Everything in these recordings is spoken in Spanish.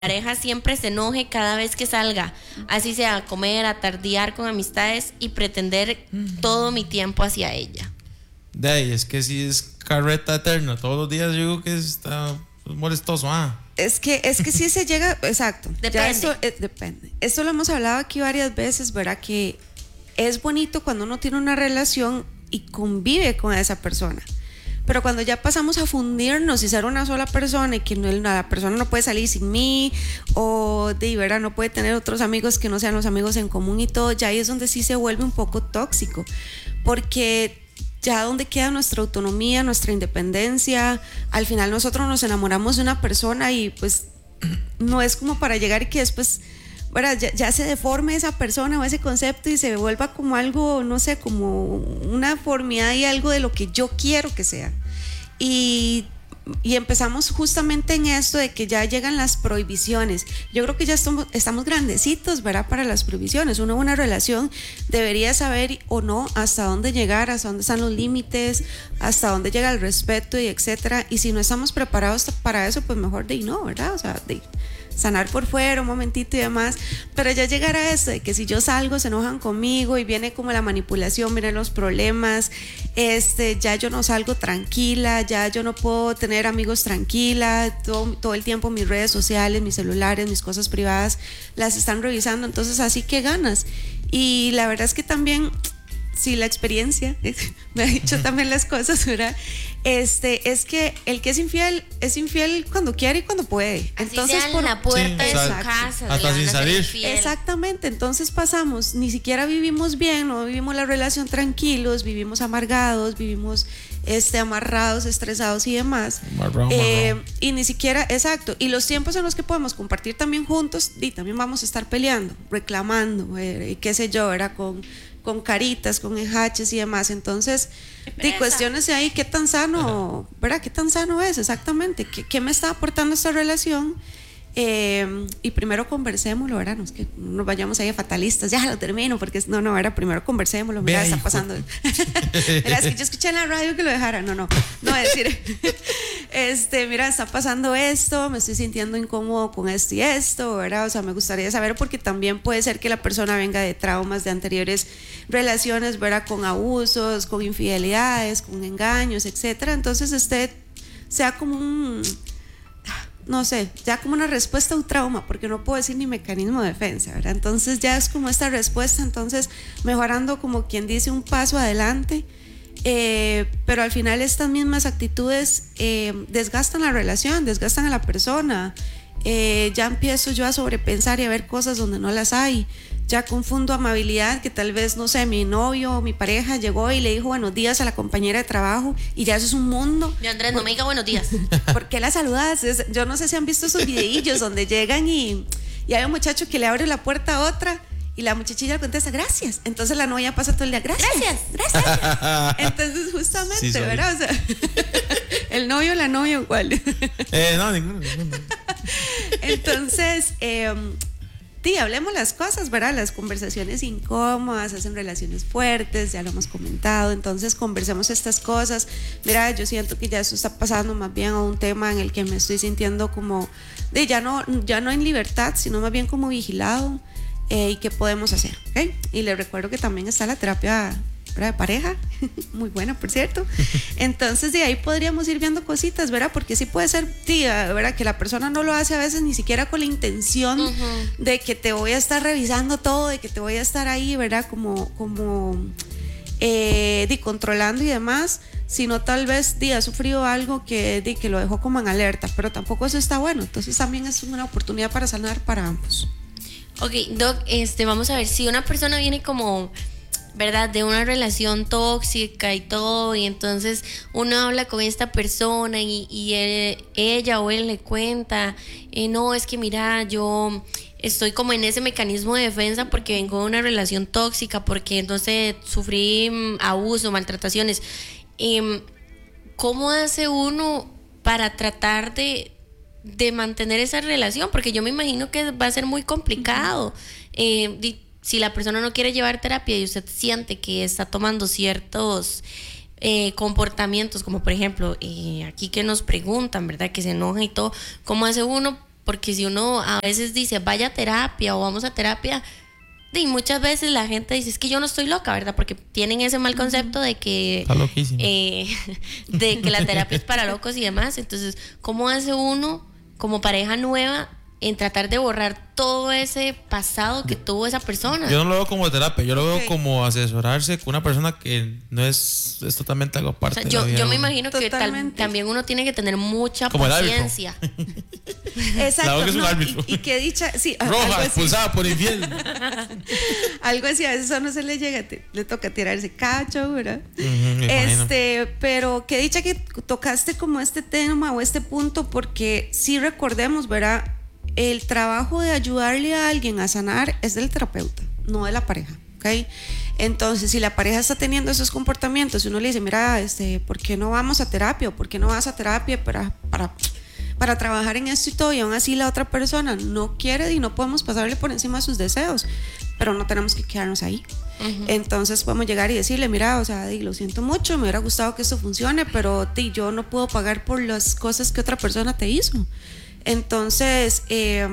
pareja siempre se enoje cada vez que salga, así sea a comer, a tardear con amistades y pretender todo mi tiempo hacia ella. De ahí, es que si es carreta eterna, todos los días yo digo que está molestoso, Es que sí se llega, exacto. Depende. Ya esto, depende. Esto lo hemos hablado aquí varias veces, ¿verdad? Que es bonito cuando uno tiene una relación y convive con esa persona. Pero cuando ya pasamos a fundirnos y ser una sola persona y que la persona no puede salir sin mí, o de verdad no puede tener otros amigos que no sean los amigos en común y todo, ya ahí es donde sí se vuelve un poco tóxico, porque ya donde queda nuestra autonomía, nuestra independencia. Al final nosotros nos enamoramos de una persona y pues no es como para llegar y que después, ¿verdad? Ya se deforme esa persona o ese concepto y se vuelva como algo, no sé, como una formidad y algo de lo que yo quiero que sea. Y empezamos justamente en esto de que ya llegan las prohibiciones. Yo creo que ya estamos grandecitos, ¿verdad? Para las prohibiciones. Uno en una relación debería saber o no hasta dónde llegar, hasta dónde están los límites, hasta dónde llega el respeto y etcétera. Y si no estamos preparados para eso, pues mejor de no, ¿verdad? O sea, de sanar por fuera un momentito y demás, pero ya llegar a esto de que si yo salgo se enojan conmigo y viene como la manipulación, vienen los problemas, ya yo no salgo tranquila, ya yo no puedo tener amigos tranquila, todo el tiempo mis redes sociales, mis celulares, mis cosas privadas las están revisando, entonces así que ganas. Y la verdad es que también, sí, la experiencia me ha dicho también las cosas, ¿verdad? Es que el que es infiel cuando quiere y cuando puede. Así entonces sea en la puerta de su exacto. casa, hasta sin salir. Exactamente, entonces pasamos, ni siquiera vivimos bien, no vivimos la relación tranquilos, vivimos amargados, vivimos amarrados, estresados y demás. Marrón. Y ni siquiera, exacto, y los tiempos en los que podemos compartir también juntos, y también vamos a estar peleando, reclamando, y qué sé yo, era con caritas, con enjaches y demás. Entonces, de cuestiones de ahí, qué tan sano, ¿verdad? ¿Qué tan sano es exactamente? ¿Qué me está aportando esta relación? Y primero conversémoslo, ¿verdad? No es que no nos vayamos ahí a fatalistas, ya lo termino, porque no, ¿verdad? Primero conversémoslo, mira, está pasando. Mira, es que yo escuché en la radio que lo dejara, no, es decir, mira, está pasando esto, me estoy sintiendo incómodo con esto y esto, ¿verdad? O sea, me gustaría saber, porque también puede ser que la persona venga de traumas de anteriores relaciones, ¿verdad? Con abusos, con infidelidades, con engaños, etcétera. Entonces, sea como no sé, ya como una respuesta a un trauma, porque no puedo decir ni mecanismo de defensa, ¿verdad? Entonces ya es como esta respuesta, entonces mejorando, como quien dice, un paso adelante, pero al final estas mismas actitudes desgastan la relación, desgastan a la persona. Ya empiezo yo a sobrepensar y a ver cosas donde no las hay. Ya confundo amabilidad, que tal vez, no sé, mi novio o mi pareja llegó y le dijo buenos días a la compañera de trabajo, y ya eso es un mundo. Yo, Andrés, no me diga buenos días. ¿Por qué la saludas? Yo no sé si han visto esos videillos donde llegan y hay un muchacho que le abre la puerta a otra y la muchachilla le contesta gracias, entonces la novia pasa todo el día gracias. Entonces justamente, sí, ¿verdad? O sea, el novio, la novia igual. No, ninguno. Entonces, sí, hablemos las cosas, ¿verdad? Las conversaciones incómodas hacen relaciones fuertes, ya lo hemos comentado. Entonces conversemos estas cosas. Mira, yo siento que ya eso está pasando más bien a un tema en el que me estoy sintiendo como ya no en libertad, sino más bien como vigilado. ¿Y qué podemos hacer? ¿Okay? Y les recuerdo que también está la terapia de pareja, muy buena, por cierto. Entonces de ahí podríamos ir viendo cositas, ¿verdad? Porque sí puede ser, tía, ¿verdad? Que la persona no lo hace a veces ni siquiera con la intención de que te voy a estar revisando todo, de que te voy a estar ahí, ¿verdad? Como controlando y demás, sino tal vez ha sufrido algo que lo dejó como en alerta, pero tampoco eso está bueno. Entonces también es una oportunidad para sanar para ambos. Ok, Doc, vamos a ver, si una persona viene como, ¿verdad?, de una relación tóxica y todo, y entonces uno habla con esta persona y ella o él le cuenta, no, es que mira, yo estoy como en ese mecanismo de defensa porque vengo de una relación tóxica, porque entonces sufrí abuso, maltrataciones. ¿Cómo hace uno para tratar de mantener esa relación? Porque yo me imagino que va a ser muy complicado. Si la persona no quiere llevar terapia y usted siente que está tomando ciertos comportamientos, como por ejemplo aquí que nos preguntan, ¿verdad?, que se enoja y todo, ¿cómo hace uno porque si uno a veces dice vaya a terapia o vamos a terapia, y muchas veces la gente dice es que yo no estoy loca, ¿verdad? Porque tienen ese mal concepto de que Está loquísimo. de que la terapia es para locos y demás. Entonces, ¿cómo hace uno como pareja nueva en tratar de borrar todo ese pasado que tuvo esa persona? Yo no lo veo como terapia, yo lo veo como asesorarse con una persona que no es totalmente algo aparte. O sea, de la vida yo de me uno. imagino que También uno tiene que tener mucha Como el árbitro. paciencia. Exacto. La boca es un árbitro. Y que dicha, sí, algo Roja, así. expulsada por infiel. Algo así, a veces a uno se le llega, le toca tirarse cacho, ¿verdad? Me imagino. Pero qué dicha que tocaste como este tema o este punto, porque sí recordemos, ¿verdad? El trabajo de ayudarle a alguien a sanar es del terapeuta, no de la pareja, ¿ok? Entonces, si la pareja está teniendo esos comportamientos, uno le dice, mira, ¿por qué no vamos a terapia? ¿O por qué no vas a terapia para trabajar en esto y todo? Y aún así la otra persona no quiere y no podemos pasarle por encima de sus deseos, pero no tenemos que quedarnos ahí. Entonces podemos llegar y decirle, mira, o sea, lo siento mucho, me hubiera gustado que esto funcione, pero yo no puedo pagar por las cosas que otra persona te hizo. Entonces,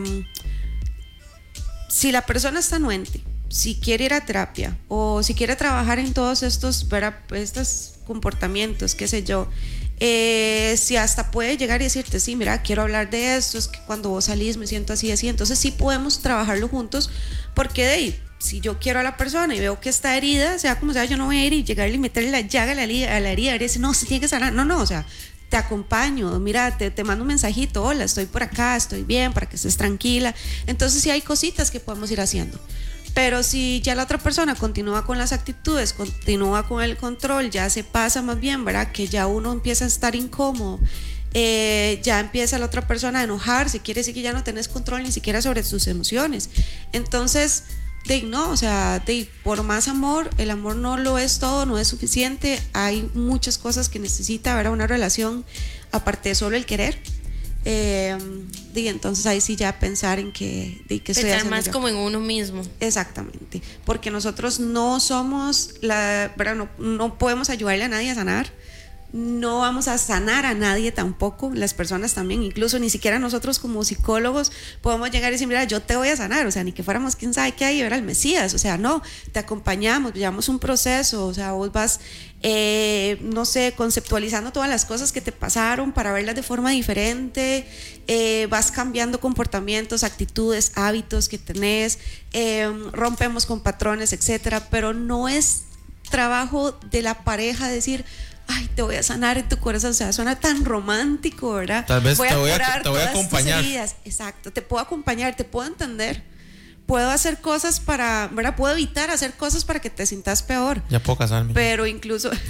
si la persona está anuente, si quiere ir a terapia o si quiere trabajar en todos estos comportamientos, qué sé yo, si hasta puede llegar y decirte, sí, mira, quiero hablar de esto, es que cuando vos salís me siento así, así, entonces sí podemos trabajarlo juntos, porque si yo quiero a la persona y veo que está herida, sea como sea, yo no voy a ir y llegarle y meterle la llaga a la herida y decir, no, se tiene que sanar, no, o sea, te acompaño, mira, te mando un mensajito, hola, estoy por acá, estoy bien, para que estés tranquila. Entonces sí hay cositas que podemos ir haciendo. Pero si ya la otra persona continúa con las actitudes, continúa con el control, ya se pasa más bien, ¿verdad? Que ya uno empieza a estar incómodo, ya empieza la otra persona a enojarse, quiere decir que ya no tenés control ni siquiera sobre sus emociones. Entonces, no, o sea, por más amor, el amor no lo es todo, no es suficiente, hay muchas cosas que necesita, ¿verdad? Una relación, aparte de solo el querer. Entonces ahí sí ya pensar en que estoy pensar haciendo más yo. como en uno mismo. Exactamente, porque nosotros no somos ¿verdad? No podemos ayudarle a nadie a sanar, no vamos a sanar a nadie tampoco, las personas también, incluso ni siquiera nosotros como psicólogos podemos llegar y decir, mira, yo te voy a sanar, o sea, ni que fuéramos quién sabe qué hay, era el Mesías, o sea, no, te acompañamos, llevamos un proceso, o sea, vos vas no sé, conceptualizando todas las cosas que te pasaron para verlas de forma diferente, vas cambiando comportamientos, actitudes, hábitos que tenés, rompemos con patrones, etcétera, pero no es trabajo de la pareja decir, ay, te voy a sanar en tu corazón, o sea, suena tan romántico, ¿verdad? Tal vez voy te a voy a curar todas tus acompañar. heridas. Exacto, te puedo acompañar, te puedo entender, puedo hacer cosas para, ¿verdad? Puedo evitar hacer cosas para que te sientas peor. Ya puedo casarme. Pero incluso eso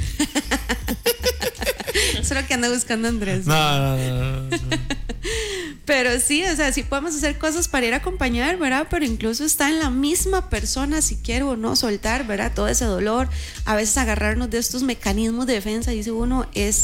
es lo que anda buscando Andrés. No. Pero sí, o sea, sí podemos hacer cosas para ir a acompañar, ¿verdad? Pero incluso está en la misma persona, si quiero o no soltar, ¿verdad? Todo ese dolor, a veces agarrarnos de estos mecanismos de defensa, dice uno,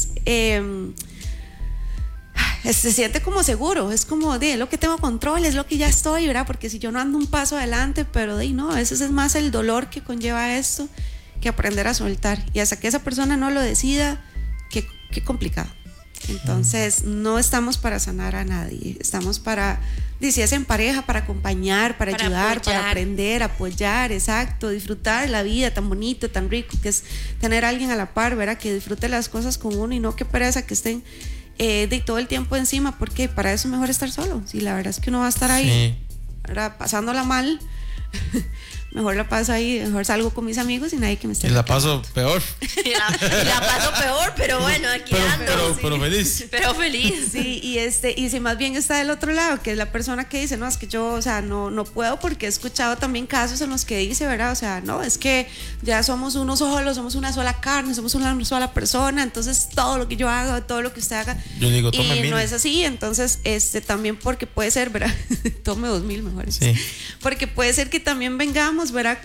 se siente como seguro, es como de lo que tengo control, es lo que ya estoy, ¿verdad? Porque si yo no ando un paso adelante, pero no, a veces es más el dolor que conlleva esto que aprender a soltar, y hasta que esa persona no lo decida, qué complicado. Entonces no estamos para sanar a nadie, estamos para, si es en pareja, para acompañar, para ayudar, para aprender, apoyar, exacto, disfrutar la vida tan bonito, tan rico que es tener a alguien a la par, ¿verdad? Que disfrute las cosas con uno y no que pereza que estén de todo el tiempo encima, porque para eso es mejor estar solo. Si la verdad es que uno va a estar ahí, ¿verdad? Pasándola mal, mejor la paso ahí, mejor salgo con mis amigos y nadie que me esté. Y la paso peor. la paso peor, pero bueno, aquí ando. Pero feliz. Pero feliz. Sí, y si más bien está del otro lado, que es la persona que dice, no, es que yo, o sea, no puedo, porque he escuchado también casos en los que dice, ¿verdad? O sea, no, es que ya somos uno solo, somos una sola carne, somos una sola persona, entonces todo lo que yo haga, todo lo que usted haga, yo digo, y no es así, entonces también porque puede ser, ¿verdad? Tome 2000 mejores. Sí. Porque puede ser que también vengamos, ¿verdad?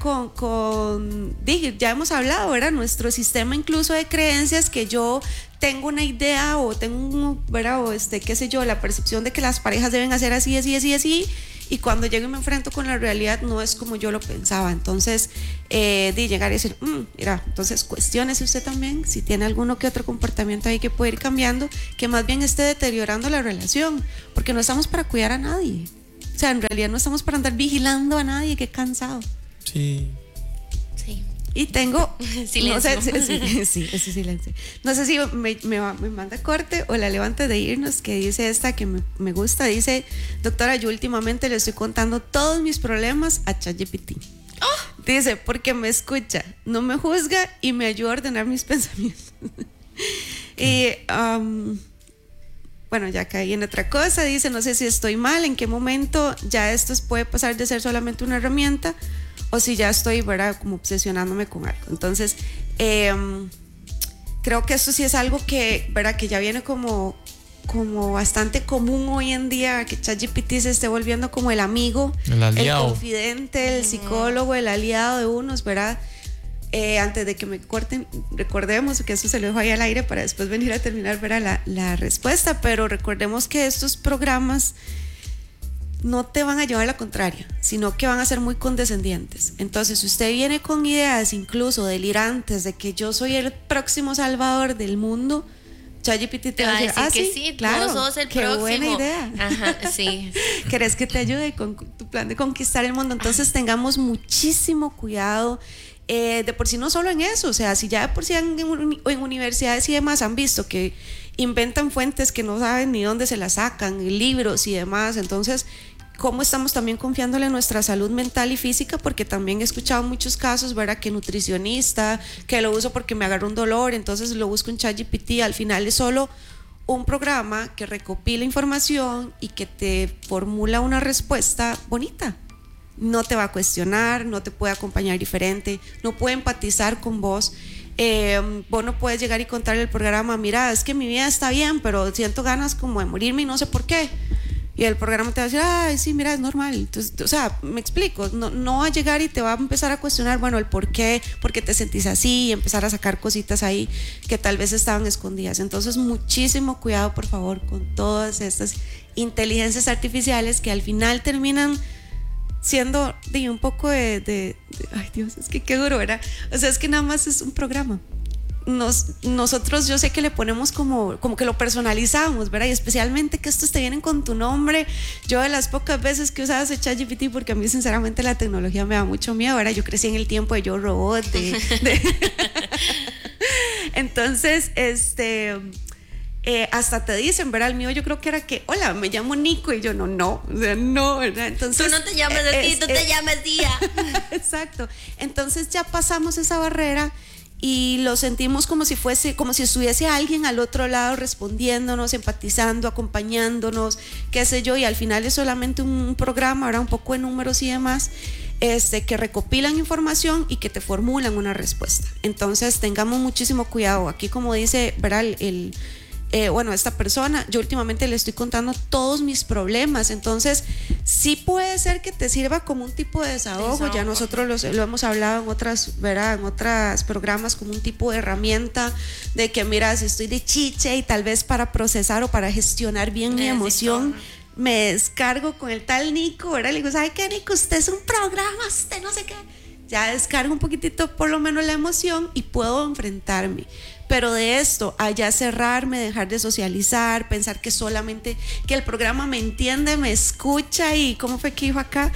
Ya hemos hablado, ¿verdad? Nuestro sistema incluso de creencias, que yo tengo una idea o tengo, ¿verdad? O qué sé yo, la percepción de que las parejas deben hacer así, así, así, así, y cuando llego y me enfrento con la realidad no es como yo lo pensaba. Entonces de llegar y decir, mira, entonces cuestiónese usted también si tiene alguno que otro comportamiento ahí que puede ir cambiando, que más bien esté deteriorando la relación, porque no estamos para cuidar a nadie. O sea, en realidad no estamos para andar vigilando a nadie, qué cansado. Sí. Sí. Y tengo silencio. No sé, sí, ese silencio. No sé si me manda corte o la levante de irnos, que dice esta que me gusta. Dice, doctora, yo últimamente le estoy contando todos mis problemas a ChatGPT. Oh. Dice, porque me escucha, no me juzga y me ayuda a ordenar mis pensamientos. Y bueno, ya caí en otra cosa. Dice, no sé si estoy mal, en qué momento ya esto puede pasar de ser solamente una herramienta o si ya estoy, ¿verdad?, como obsesionándome con algo. Entonces, creo que esto sí es algo que, ¿verdad?, que ya viene como bastante común hoy en día, que ChatGPT se esté volviendo como el amigo, el confidente, el psicólogo, el aliado de unos, ¿verdad? Antes de que me corten, recordemos que eso se lo dejo ahí al aire para después venir a terminar, ¿verdad?, la respuesta, pero recordemos que estos programas no te van a llevar a la contraria, sino que van a ser muy condescendientes. Entonces, si usted viene con ideas incluso delirantes de que yo soy el próximo salvador del mundo, ChatGPT te va a decir, que sí, claro, vos sos el qué próximo. Buena idea. Ajá, sí. ¿Querés que te ayude con tu plan de conquistar el mundo? Entonces, tengamos muchísimo cuidado. De por sí no solo en eso, o sea, si ya de por sí en universidades y demás han visto que inventan fuentes que no saben ni dónde se las sacan, libros y demás, entonces, ¿cómo estamos también confiándole en nuestra salud mental y física? Porque también he escuchado muchos casos, ¿verdad?, que nutricionista, que lo uso porque me agarró un dolor, entonces lo busco en ChatGPT, al final es solo un programa que recopila información y que te formula una respuesta bonita. No te va a cuestionar, no te puede acompañar diferente, no puede empatizar con vos. Vos no puedes llegar y contarle el programa, mira, es que mi vida está bien, pero siento ganas como de morirme y no sé por qué. Y el programa te va a decir, ay, sí, mira, es normal. Entonces, o sea, me explico, no va a llegar y te va a empezar a cuestionar, bueno, el por qué te sentís así, y empezar a sacar cositas ahí que tal vez estaban escondidas. Entonces, muchísimo cuidado, por favor, con todas estas inteligencias artificiales que al final terminan siendo de un poco de ay Dios, es que qué duro, ¿verdad? O sea, es que nada más es un programa. Nosotros yo sé que le ponemos como que lo personalizamos, ¿verdad? Y especialmente que estos te vienen con tu nombre. Yo de las pocas veces que usaba ese ChatGPT, porque a mí sinceramente la tecnología me da mucho miedo, ¿verdad? Yo crecí en el tiempo de Yo Robot, entonces, hasta te dicen, ¿verdad? El mío yo creo que era que, hola, me llamo Nico, y yo no, o sea, no, ¿verdad? Entonces, tú no te llamas así, tú te llamas Día. Exacto. Entonces ya pasamos esa barrera y lo sentimos como si estuviese alguien al otro lado respondiéndonos, empatizando, acompañándonos, qué sé yo, y al final es solamente un programa, ¿verdad?, un poco de números y demás, que recopilan información y que te formulan una respuesta. Entonces tengamos muchísimo cuidado. Aquí, como dice, ¿verdad?, bueno, esta persona, yo últimamente le estoy contando todos mis problemas, entonces sí puede ser que te sirva como un tipo de desahogo. Ya nosotros lo hemos hablado en otras, ¿verdad?, en otros programas, como un tipo de herramienta de que, mira, si estoy de chiche y tal vez para procesar o para gestionar bien mi emoción, me descargo con el tal Nico, ¿verdad? Le digo, ¿sabe qué, Nico? Usted es un programa, usted no sé qué. Ya descargo un poquitito por lo menos la emoción y puedo enfrentarme. Pero de esto, allá cerrarme, dejar de socializar, pensar que solamente que el programa me entiende, me escucha y ¿cómo fue que dijo acá?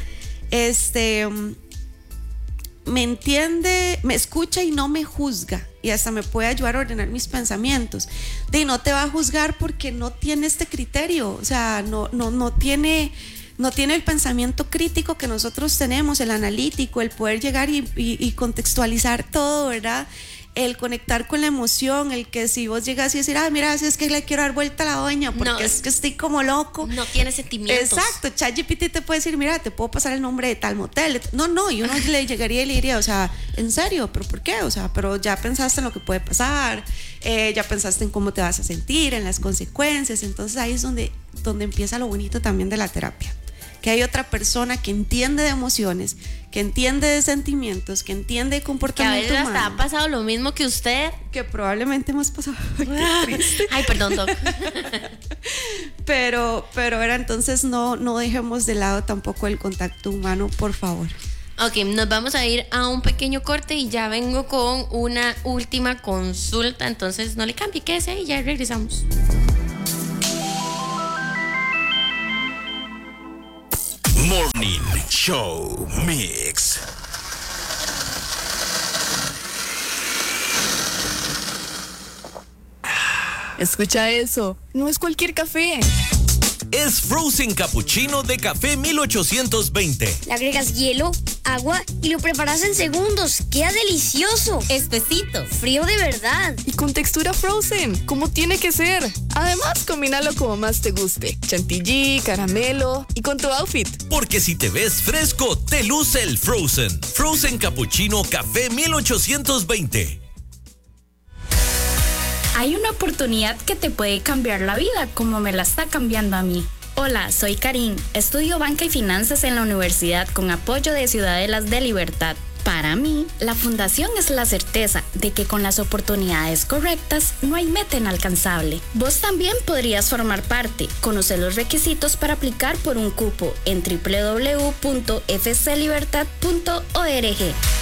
Me entiende, me escucha y no me juzga y hasta me puede ayudar a ordenar mis pensamientos. Y no te va a juzgar porque no tiene este criterio, o sea, no tiene el pensamiento crítico que nosotros tenemos, el analítico, el poder llegar y contextualizar todo, ¿verdad? El conectar con la emoción, el que si vos llegas y decir, mira, si es que le quiero dar vuelta a la doña porque no, es que estoy como loco. No tiene sentimientos. Exacto, ChatGPT te puede decir, mira, te puedo pasar el nombre de tal motel. No, y uno le llegaría y le diría, o sea, ¿en serio? ¿Pero por qué? O sea, pero ya pensaste en lo que puede pasar, ya pensaste en cómo te vas a sentir, en las consecuencias. Entonces ahí es donde empieza lo bonito también de la terapia. Que hay otra persona que entiende de emociones, que entiende de sentimientos, que entiende de comportamiento humano. Que a veces humano, hasta ha pasado lo mismo que usted. Que probablemente hemos pasado. Ay, qué triste. Ay, perdón, Doc. Pero era, entonces no dejemos de lado tampoco el contacto humano, por favor. Ok, nos vamos a ir a un pequeño corte y ya vengo con una última consulta. Entonces no le cambie, quédese ahí, ya regresamos. Morning Show Mix. Escucha eso, no es cualquier café. Es Frozen Cappuccino de Café 1820. Le agregas hielo, agua y lo preparas en segundos. ¡Queda delicioso! Espesito. Frío de verdad. Y con textura frozen, como tiene que ser. Además, combínalo como más te guste. Chantilly, caramelo y con tu outfit. Porque si te ves fresco, te luce el Frozen. Frozen Cappuccino Café 1820. Hay una oportunidad que te puede cambiar la vida, como me la está cambiando a mí. Hola, soy Karin. Estudio Banca y Finanzas en la universidad con apoyo de Ciudadelas de Libertad. Para mí, la fundación es la certeza de que con las oportunidades correctas no hay meta inalcanzable. Vos también podrías formar parte. Conoce los requisitos para aplicar por un cupo en www.fclibertad.org.